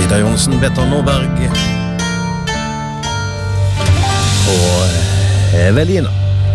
Ida Johnsen, Petter Norberg og Evelina.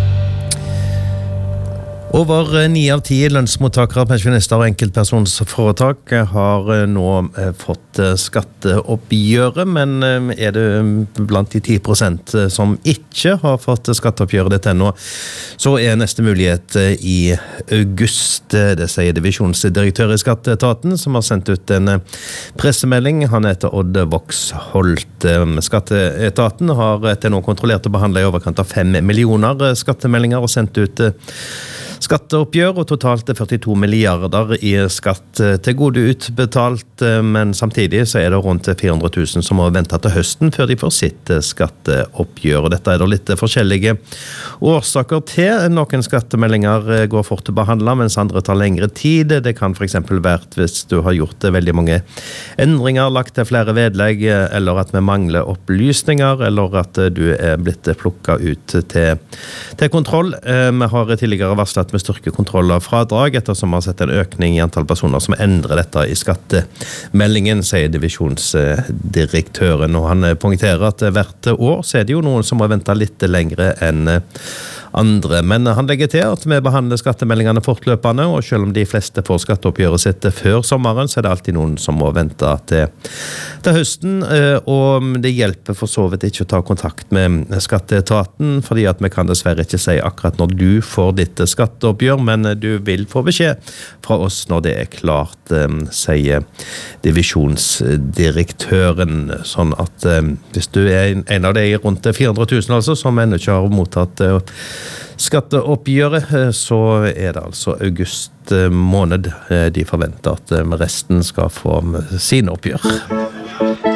Over 9 av 10 lønnsmottakere, pensjonister og enkeltpersonsforetak har nå fått skatteoppgjøret, men er det blant de 10% som ikke har fått skatteoppgjøret dette ennå, så er neste mulighet i august. Det sier divisjonsdirektør i Skatteetaten, som har sendt ut en pressemelding. Han heter Odd Voksholt. Skatteetaten har til nå kontrollert og behandlet i overkant av 5 millioner skattemeldinger og sendt ut skatteoppgjør, og totalt 42 milliarder i skatt til gode utbetalt, men samtidig så er det rundt 400 000 som må vente til høsten før de får sitt skatteoppgjør, og dette er det litt forskjellige årsaker til. Noen skattemeldinger går fort å behandle, mens andre tar lengre tid. Det kan for eksempel være hvis du har gjort veldig mange endringer, lagt til flere vedlegg, eller at vi mangler opplysninger, eller at du er blitt plukket ut til kontroll. Vi har tidligere varslet at vi styrker kontroll av fradrag, ettersom vi har sett en økning i antall personer som endrer dette i skattemeldingen, sier divisjonsdirektøren, og han poengterer at hvert år så er det jo noen som må vente litt lengre enn andre, men han legger til at vi behandler skattemeldingene fortløpende, og selv om de fleste får skatteoppgjøret sitt før sommeren, så er det alltid noen som må vente til høsten, og det hjelper for så vidt ikke å ta kontakt med Skatteetaten, fordi at vi kan dessverre ikke si akkurat når du får ditt skatteoppgjør, men du vil få beskjed fra oss når det er klart, sier divisjonsdirektøren, sånn at hvis du er en av de rundt 400 000 altså, som ennå ikke har mottatt skatteoppgjøret, så er det altså august måned de forventer at resten skal få sine oppgjør.